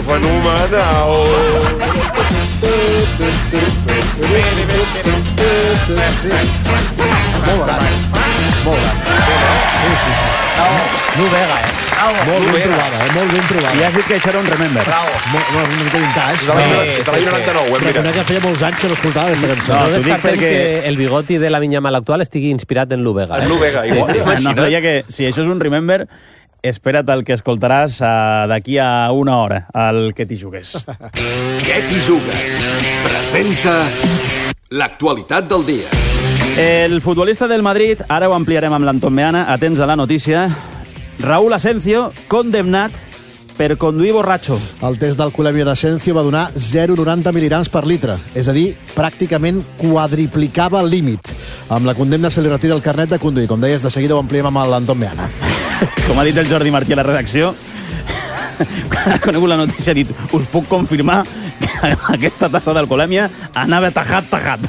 fenomenal. Molt Vega, Molt ben trobada. I has dit que això era un Remember. Una mica vintage. De l'any 99, Reconec que feia molts anys que no escoltava aquesta cançó. No descartem que el bigoti de la Vinyama actual estigui inspirat en L'Uvega. En L'Uvega, igual. No, deia que si això és un Remember, espera't el que escoltaràs d'aquí a una hora, al Que t'hi jugues. Què t'hi jugues? Presenta l'actualitat del dia. El futbolista del Madrid, ara ho ampliarem amb l'Anton Meana, atents a la notícia, Raúl Asensio, condemnat per conduir borratxo. El test d'alcoholèmia d'Asensio va donar 0,90 mil·ligrams per litre, és a dir, pràcticament quadriplicava el límit. Amb la condemna se li retira el carnet de conduir. Com deies, de seguida ho ampliem amb l'Anton Meana. Com ha dit el Jordi Martí a la redacció, quan ha conegut la notícia, ha dit: us puc confirmar que aquesta tassa d'alcoholèmia anava tajat.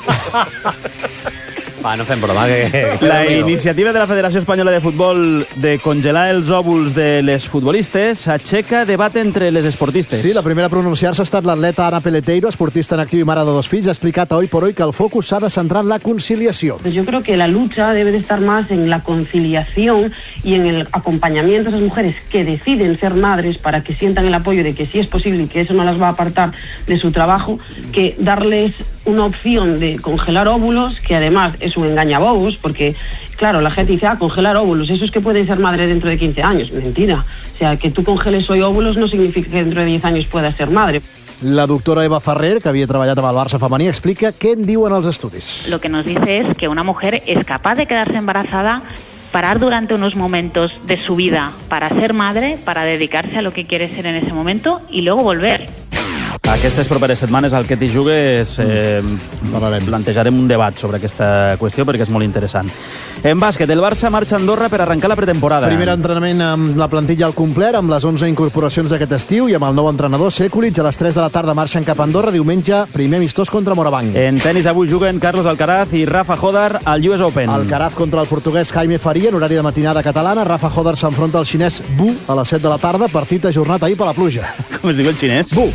Va, no fem broma. La iniciativa de la Federació Espanyola de Futbol de congelar els òvuls de les futbolistes aixeca debat entre les esportistes. Sí, la primera a pronunciar-se ha estat l'atleta Ana Peleteiro, esportista en actiu i mare de 2 fills. Ha explicat a Hoy por Hoy que el focus s'ha de centrar en la conciliació. Yo creo que la lucha debe de estar más en la conciliación y en el acompañamiento a esas mujeres que deciden ser madres para que sientan el apoyo de que sí es posible y que eso no las va a apartar de su trabajo, que darles una opción de congelar óvulos, que además es un engañabobos, porque, claro, la gente dice, congelar óvulos, eso es que pueden ser madre dentro de 15 años. Mentira. O sea, que tú congeles hoy óvulos no significa que dentro de 10 años puedas ser madre. La doctora Eva Ferrer, que havia treballat amb el Barça femení, explica què en diuen els estudis. Lo que nos dice es que una mujer es capaz de quedarse embarazada, parar durante unos momentos de su vida para ser madre, para dedicarse a lo que quiere ser en ese momento y luego volver. Aquestes properes setmanes al Que t'hi jugues plantejarem un debat sobre aquesta qüestió perquè és molt interessant. En bàsquet, el Barça marxa a Andorra per arrencar la pretemporada. Primer entrenament amb la plantilla al complet, amb les 11 incorporacions d'aquest estiu i amb el nou entrenador Sekulic. A les 3 de la tarda marxen cap a Andorra. Diumenge, primer amistós contra Morabanc. En tenis avui juguen Carlos Alcaraz i Rafa Jodar al US Open. Alcaraz contra el portuguès Jaime Faria en horari de matinada catalana. Rafa Jodar s'enfronta al xinès Bu a les 7 de la tarda, partit ajornat ahir per la pluja. Com es diu el xinès? Bu.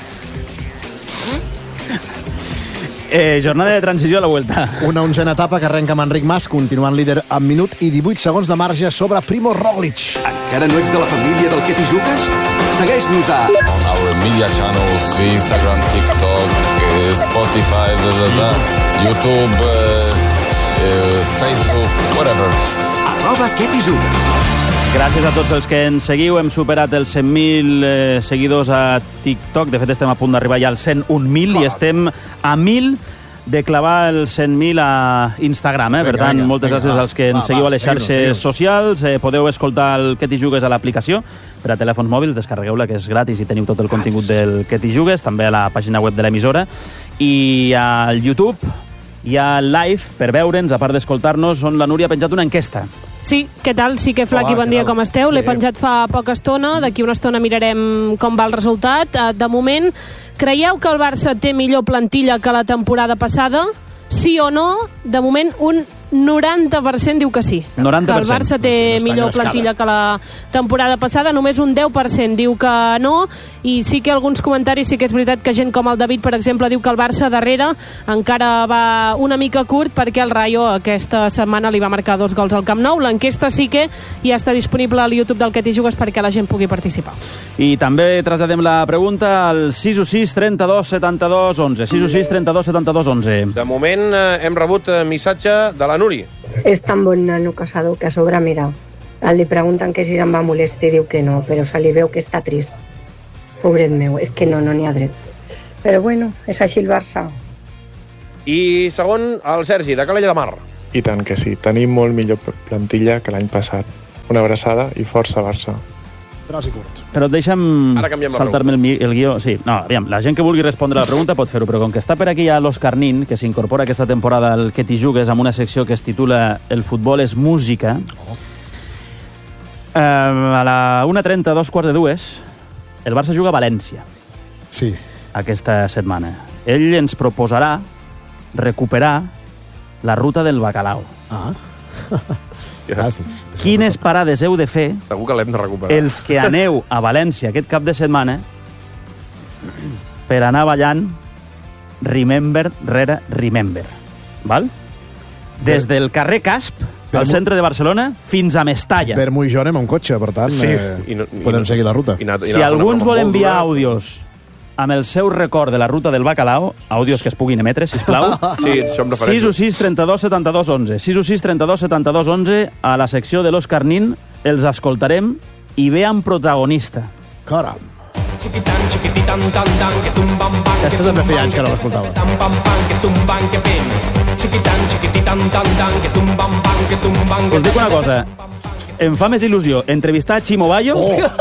Jornada de transició a la Vuelta. Una 11a etapa que arrenca amb Enric Mas, continuant líder amb minut i 18 segons de marge sobre Primož Roglič. Encara no ets de la família del Que t'hi jugues? Segueix-nos a... On our media channels, Instagram, TikTok, Spotify, YouTube, Facebook, whatever. @Que t'hi jugues. Gràcies a tots els que ens seguiu. Hem superat els 100.000 seguidors a TikTok. De fet, estem a punt d'arribar ja als 101.000 i estem a 1.000 de clavar els 100.000 a Instagram. Per tant, moltes gràcies als que ens seguiu a les xarxes socials. Podeu escoltar el Que t'hi jugues a l'aplicació per a telèfons mòbils. Descarregueu-la, que és gratis i teniu tot el contingut del Que t'hi jugues. També a la pàgina web de l'emissora. I al YouTube hi ha live per veure'ns, a part d'escoltar-nos, on la Núria ha penjat una enquesta. Sí, què tal? Sí que Flac i bon dia, com esteu? L'he penjat fa poca estona, d'aquí una estona mirarem com va el resultat. De moment, creieu que el Barça té millor plantilla que la temporada passada? Sí o no? De moment, un 90% diu que sí. 90%. Que el Barça té millor plantilla que la temporada passada. Només un 10% diu que no. I sí que alguns comentaris, sí que és veritat que gent com el David, per exemple, diu que el Barça darrere encara va una mica curt perquè el Rayo aquesta setmana li va marcar 2 gols al Camp Nou. L'enquesta sí que ja està disponible al YouTube del Que t'hi jugues perquè la gent pugui participar. I també traslladem la pregunta al 616 32 72 11. 616 32 72 11. De moment hem rebut missatge de la Núria. És tan bon nano casador que a sobre, mira, li pregunten que si se'n va molestar i diu que no, però se li veu que està trist. Pobret meu, és que no n'hi ha dret. Però bueno, és així el Barça. I segon, el Sergi, de Calella de Mar. I tant que sí, tenim molt millor plantilla que l'any passat. Una abraçada i força Barça. Gros i curt. Però deixa'm saltar-me el guió. Sí, no, aviam, la gent que vulgui respondre a la pregunta pot fer-ho, però com que està per aquí ja l'Òscar Nin, que s'incorpora aquesta temporada al Que t'hi jugues amb una secció que es titula El futbol és música, a la 1:30, 2:45, el Barça juga a València. Sí. Aquesta setmana. Ell ens proposarà recuperar la ruta del bacalao. Quines parades heu de fer? Segur que l'hem de recuperar. Els que aneu a València aquest cap de setmana per anar ballant Remember rere Remember. Val? Des del carrer Casp, al centre de Barcelona, fins a Mestalla. Bermu i jo anem amb cotxe, per tant, podem seguir la ruta. Si algú ens vol enviar àudios amb el seu record de la ruta del Bacalao, àudios que es puguin emetre, sisplau. Sí, som referents. 616 32 72 11. 616 32 72 11. A la secció de l'Os Carnin els escoltarem i vean protagonista. Caram. Aquesta també feia anys que no l'escoltava. Us dic una cosa. Em fa més il·lusió entrevistar a Chimo Bayo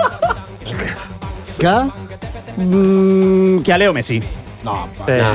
que a Leo Messi. No,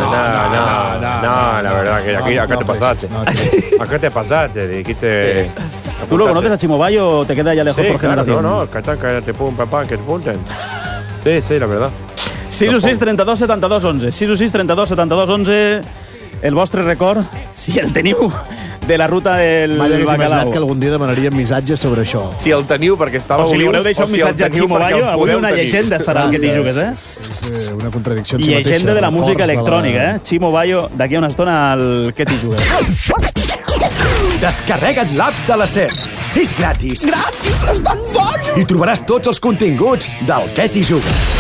la verdad que acá te pasaste. Acá te pasaste, dijiste... ¿Tú lo conoces a Chimo Bayo o te queda ya lejos por generación? No, que te papá, que te punten. Sí, la verdad. 616 32 72 11. 616 32 72 11. El vostre record, si el teniu, de la ruta del Mai hagués Bacalao. imaginat que algun dia demanaríem missatges sobre això. Si el teniu perquè estava o si li haureu deixat un missatge a Chimo Bayo, avui una llegenda estarà al que t'hi jugues, És una contradicció en si mateixa. Llegenda de la música electrònica, Chimo Bayo, d'aquí a una estona al que t'hi jugues. Descarrega't l'app de la SER. És gratis. Gratis, estan bojos! I trobaràs tots els continguts del que t'hi jugues.